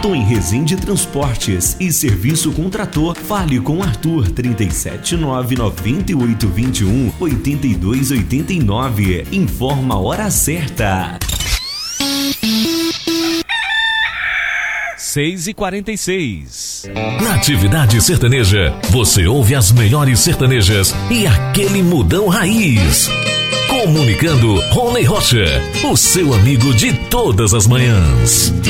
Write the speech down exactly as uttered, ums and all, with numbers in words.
Tom Resende Transportes e Serviço com Trator. Fale com Arthur trinta e sete nove noventa e oito vinte e um oitenta e dois oitenta e nove. Informa a hora certa. seis e quarenta e seis. Na Atividade Sertaneja, você ouve as melhores sertanejas e aquele mudão raiz. Comunicando Rony Rocha, o seu amigo de todas as manhãs.